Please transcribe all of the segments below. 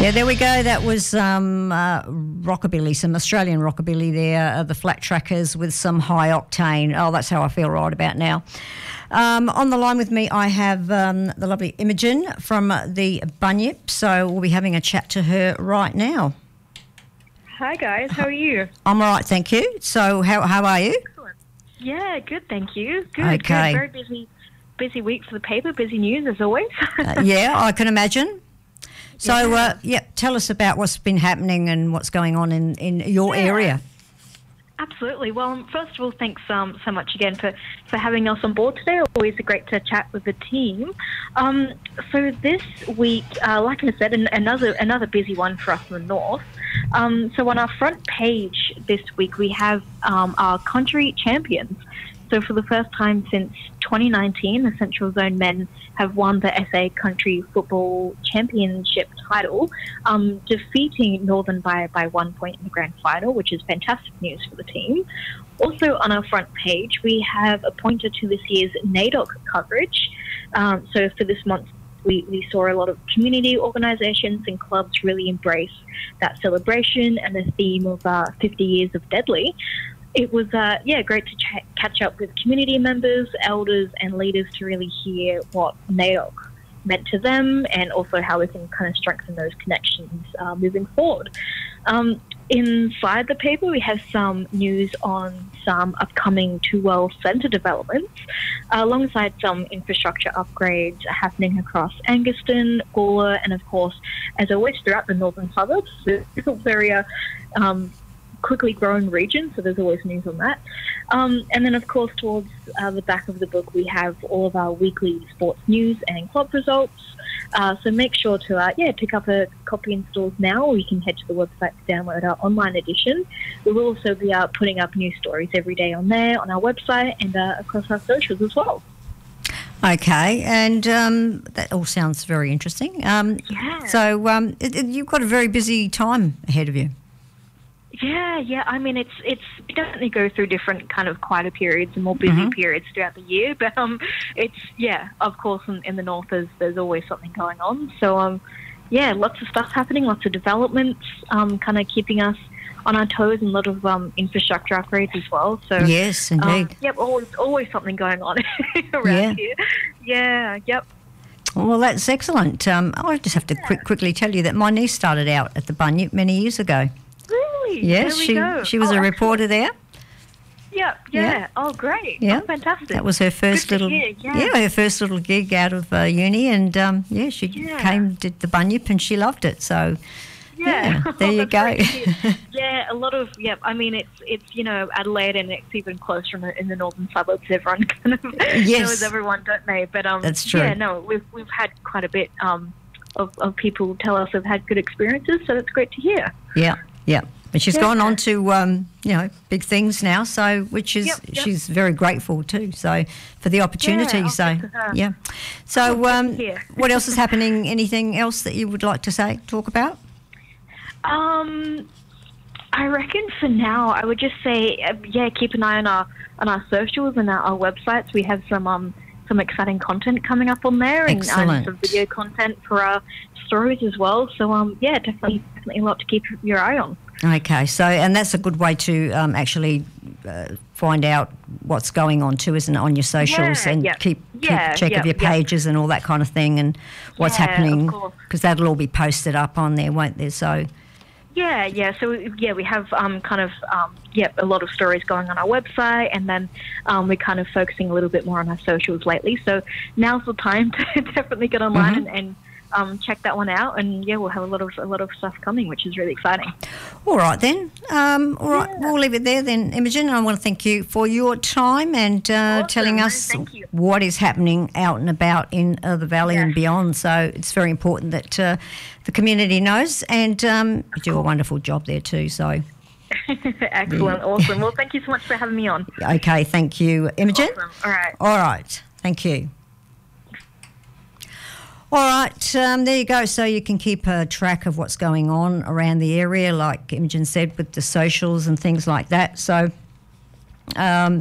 Yeah, there we go. That was rockabilly, some Australian rockabilly there, the Flat Trackers with some High Octane. Oh, that's how I feel right about now. On the line with me, I have the lovely Imogen from the Bunyip, so we'll be having a chat to her right now. Hi guys, how are you? I'm all right, thank you. So how are you? Excellent. Yeah, good, thank you. Good, Okay. good. Very busy week for the paper, busy news as always. Yeah, I can imagine. So, tell us about what's been happening and what's going on in your area. Absolutely. Well, first of all, thanks so much again for having us on board today. Always great to chat with the team. So this week, like I said, another busy one for us in the north. So on our front page this week, we have our country champions. So for the first time since 2019, the Central Zone men have won the SA Country Football Championship title, defeating Northern by 1 point in the grand final, which is fantastic news for the team. Also on our front page, we have a pointer to this year's NAIDOC coverage. So for this month, we saw a lot of community organisations and clubs really embrace that celebration and the theme of 50 years of Deadly. It was, great to catch up with community members, elders and leaders to really hear what NAIDOC meant to them and also how we can kind of strengthen those connections moving forward. Inside the paper, we have some news on some upcoming Two-Well Centre developments, alongside some infrastructure upgrades happening across Angaston, Gawler and, of course, as always, throughout the northern suburbs. It's a very quickly growing region, so there's always news on that. And then, of course, towards the back of the book, we have all of our weekly sports news and club results. So make sure to pick up a copy in stores now, or you can head to the website to download our online edition. We will also be putting up new stories every day on there, on our website, and across our socials as well. Okay, and that all sounds very interesting. So you've got a very busy time ahead of you. Yeah. I mean, it's definitely go through different kind of quieter periods and more busy periods throughout the year. But of course, in the north, there's always something going on. So lots of stuff happening, lots of developments, kind of keeping us on our toes, and a lot of infrastructure upgrades as well. So yes, indeed. Always something going on around here. Yeah. Yep. Well, that's excellent. I just have to quickly tell you that my niece started out at the Bunyip many years ago. Really? Yes, she was a reporter there. Yeah. Oh, great. Yeah, oh, fantastic. That was her first little her first little gig out of uni, and she did the Bunyip, and she loved it. So there you go. Yeah, a lot of I mean, it's Adelaide, and it's even closer in the northern suburbs. Everyone kind of knows everyone, don't they? But that's true. Yeah, no, we've had quite a bit of people tell us they've had good experiences, so that's great to hear. Yeah. But she's gone on to, big things now, so which is she's very grateful too. So for the opportunity. So what else is happening? Anything else that you would like to talk about? I reckon for now, I would just say, keep an eye on our socials and our websites. We have some exciting content coming up on there, and some video content for our stories as well. So definitely a lot to keep your eye on. Okay, so and that's a good way to actually find out what's going on too, isn't it, on your socials, and keep check of your pages and all that kind of thing, and what's happening, because that'll all be posted up on there, won't there? So so we have a lot of stories going on our website, and then we're kind of focusing a little bit more on our socials lately. So now's the time to definitely get online and check that one out, and we'll have a lot of stuff coming, which is really exciting. All right then. We'll leave it there then, Imogen. I want to thank you for your time and telling us what is happening out and about in the valley and beyond. So it's very important that the community knows, and you do a wonderful job there too. So excellent, awesome. Well, thank you so much for having me on. Okay, thank you, Imogen. Awesome. All right, thank you. All right, there you go. So you can keep track of what's going on around the area, like Imogen said, with the socials and things like that. So,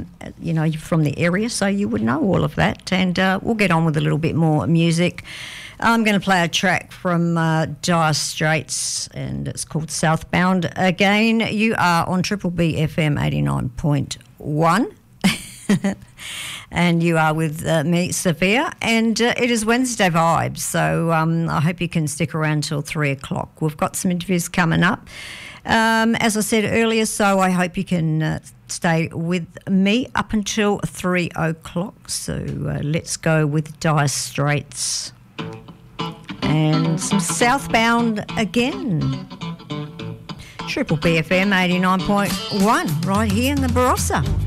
you're from the area, so you would know all of that. And we'll get on with a little bit more music. I'm going to play a track from Dire Straits, and it's called Southbound. Again, you are on Triple B FM 89.1. And you are with me, Sophia, and it is Wednesday Vibes, so I hope you can stick around till 3 o'clock. We've got some interviews coming up, as I said earlier, so I hope you can stay with me up until 3 o'clock. So let's go with Dire Straits and some Southbound again. Triple B FM 89.1 right here in the Barossa.